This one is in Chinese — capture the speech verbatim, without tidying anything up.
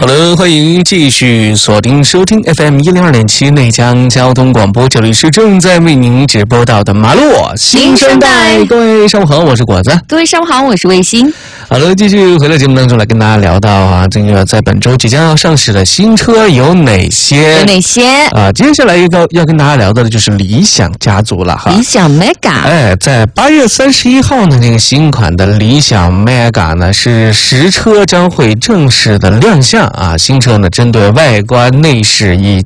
好了，欢迎继续锁定收听 F M 一零二点七内江交通广播，这里是正在为您直播到的马路新生代。各位上午好，我是果子。 各位上午好，我是卫星。 好了，继续回到节目当中来跟大家聊到啊，这个在本周即将要上市的新车有哪些？ 有哪些啊？接下来一个要跟大家聊到的就是理想家族了哈。 理想 Mega， 哎，在八月三十一号呢，这个新款的理想 Mega 呢是实车将会正式的亮相啊。新车呢针对外观、内饰以